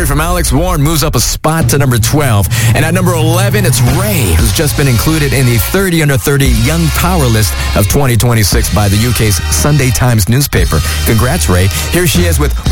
from Alex Warren moves up a spot to number 12. And at number 11, it's Ray, who's just been included in the 30 under 30 Young Power list of 2026 by the UK's Sunday Times newspaper. Congrats, Ray. Here she is with